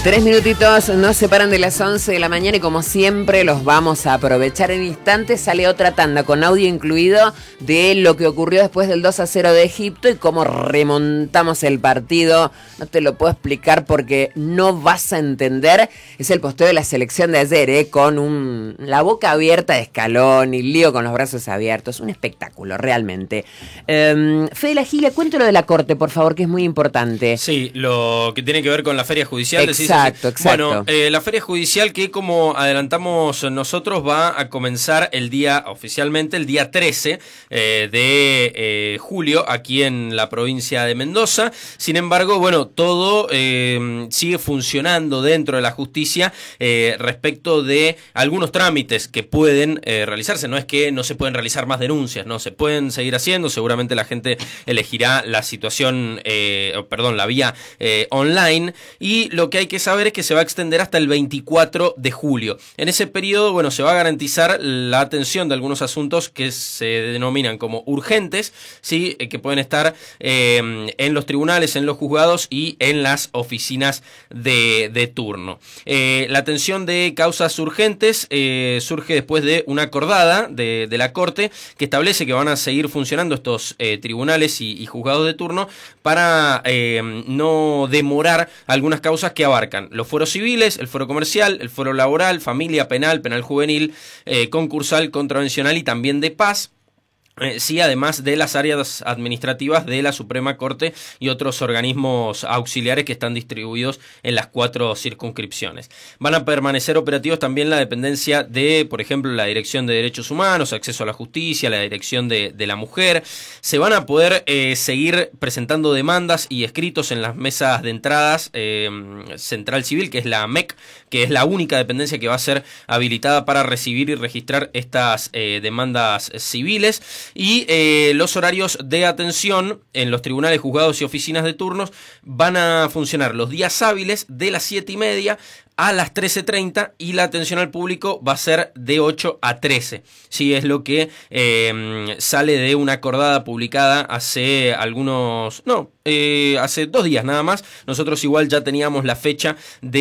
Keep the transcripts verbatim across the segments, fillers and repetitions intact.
Tres minutitos nos separan de las once de la mañana y como siempre los vamos a aprovechar en instantes. Sale otra tanda con audio incluido de lo que ocurrió después del dos a cero de Egipto y cómo remontamos el partido. No te lo puedo explicar porque no vas a entender. Es el posteo de la selección de ayer, ¿eh? Con un, la boca abierta de Scaloni y lío con los brazos abiertos. Un espectáculo, realmente. Um, Fede La Gilia, cuéntalo de la Corte, por favor, que es muy importante. Sí, lo que tiene que ver con la feria judicial. Exacto. Exacto, exacto. Bueno, eh, la feria judicial que, como adelantamos nosotros, va a comenzar el día, oficialmente, el día trece eh, de eh, julio, aquí en la provincia de Mendoza. Sin embargo, bueno, todo eh, sigue funcionando dentro de la justicia eh, respecto de algunos trámites que pueden eh, realizarse. No es que no se pueden realizar más denuncias, no, se pueden seguir haciendo. Seguramente la gente elegirá la situación, eh, perdón, la vía eh, online, y lo que hay que saber es que se va a extender hasta el veinticuatro de julio. En ese periodo, bueno, se va a garantizar la atención de algunos asuntos que se denominan como urgentes, ¿sí? Que pueden estar eh, en los tribunales, en los juzgados y en las oficinas de, de turno. Eh, la atención de causas urgentes eh, surge después de una acordada de, de la Corte que establece que van a seguir funcionando estos eh, tribunales y, y juzgados de turno para eh, no demorar algunas causas que abarcan los fueros civiles, el fuero comercial, el fuero laboral, familia, penal, penal juvenil, eh, concursal, contravencional y también de paz. Eh, sí, además de las áreas administrativas de la Suprema Corte y otros organismos auxiliares que están distribuidos en las cuatro circunscripciones. Van a permanecer operativos también la dependencia de, por ejemplo, la Dirección de Derechos Humanos, Acceso a la Justicia, la Dirección de, de la Mujer. Se van a poder eh, seguir presentando demandas y escritos en las mesas de entradas eh, Central Civil, que es la M E C, que es la única dependencia que va a ser habilitada para recibir y registrar estas eh, demandas civiles. Y eh, los horarios de atención en los tribunales, juzgados y oficinas de turnos van a funcionar los días hábiles de las siete y media a las trece treinta y la atención al público va a ser de ocho a trece. Sí, es lo que eh, sale de una acordada publicada hace algunos... No, eh, hace dos días nada más. Nosotros igual ya teníamos la fecha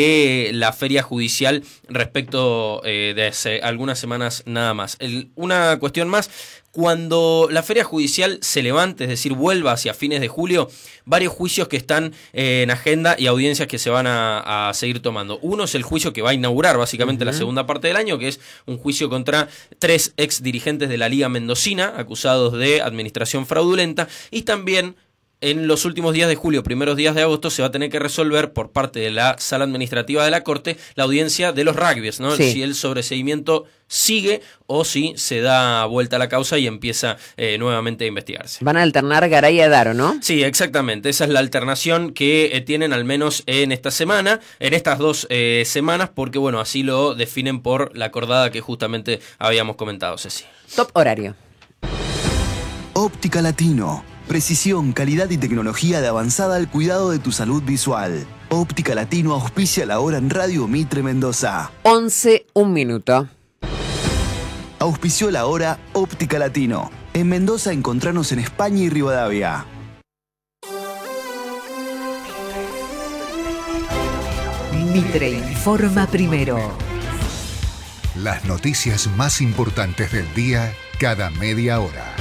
de la feria judicial respecto eh, de hace algunas semanas nada más. El, una cuestión más... Cuando la feria judicial se levante, es decir, vuelva hacia fines de julio, varios juicios que están eh, en agenda y audiencias que se van a, a seguir tomando. Uno es el juicio que va a inaugurar básicamente uh-huh. la segunda parte del año, que es un juicio contra tres ex dirigentes de la Liga Mendocina, acusados de administración fraudulenta, y también... En los últimos días de julio, primeros días de agosto, se va a tener que resolver por parte de la Sala Administrativa de la Corte la audiencia de los rugbyes, ¿no? Sí. Si el sobreseimiento sigue o si se da vuelta a la causa y empieza eh, nuevamente a investigarse. Van a alternar Garay y Adaro, ¿no? Sí, exactamente. Esa es la alternación que eh, tienen al menos en esta semana, en estas dos eh, semanas, porque bueno, así lo definen por la acordada que justamente habíamos comentado, Ceci. Top horario. Óptica Latino. Precisión, calidad y tecnología de avanzada al cuidado de tu salud visual. Óptica Latino auspicia la hora en Radio Mitre Mendoza. once, un minuto. Auspició la hora Óptica Latino. En Mendoza encontranos en España y Rivadavia. Mitre informa primero. Las noticias más importantes del día cada media hora.